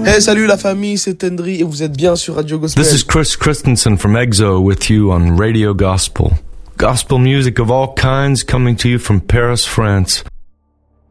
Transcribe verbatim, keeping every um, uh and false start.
Hey, salut la famille, c'est Tendry et vous êtes bien sur Radio Gospel. This is Chris Christensen from EXO with you on Radio Gospel. Gospel music of all kinds coming to you from Paris, France.